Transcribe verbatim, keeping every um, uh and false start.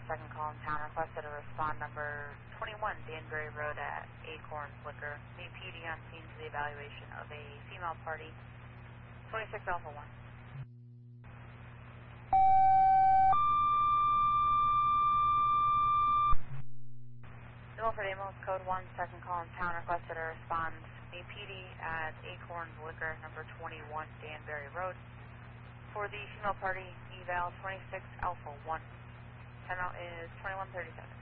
second call in town, requested a respond number twenty-one, Danbury Road at Acorns Liquor. Need P D on scene for the evaluation of a female party, twenty-six Alpha one. Milford Amos, code one, second call in town, requested a respond. Need P D at Acorns Liquor, number twenty-one, Danbury Road. For the female party, eval twenty-six Alpha one. Timeout is twenty-one thirty-seven.